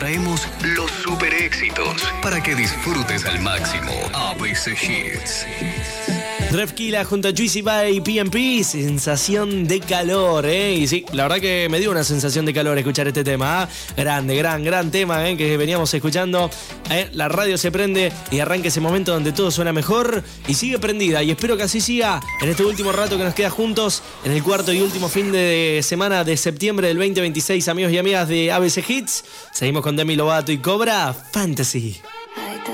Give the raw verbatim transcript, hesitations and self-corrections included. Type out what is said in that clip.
traemos los super éxitos para que disfrutes al máximo. A B C Hits. Drefkila junto a Juicy Bay y P M P, sensación de calor, ¿eh? Y sí, la verdad que me dio una sensación de calor escuchar este tema, ¿eh? Grande, gran, gran tema, ¿eh? Que veníamos escuchando, ¿eh? La radio se prende y arranca ese momento donde todo suena mejor y sigue prendida. Y espero que así siga en este último rato que nos queda juntos, en el cuarto y último fin de semana de septiembre del veinte veintiséis, amigos y amigas de A B C Hits. Seguimos con Demi Lovato y Cobra Fantasy.